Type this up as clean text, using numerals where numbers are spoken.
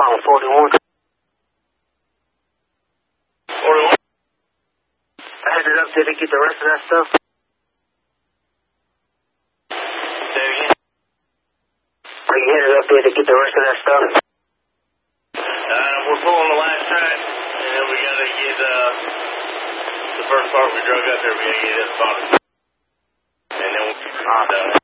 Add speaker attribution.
Speaker 1: on 41.
Speaker 2: 41?
Speaker 1: I headed up there to get the rest of that stuff.
Speaker 2: Say it again.
Speaker 1: Are you headed up there to get the rest of that stuff?
Speaker 2: We're pulling the last track, and then we gotta get, the first part we drove out there, we gotta get it at the bottom. And then we'll be done.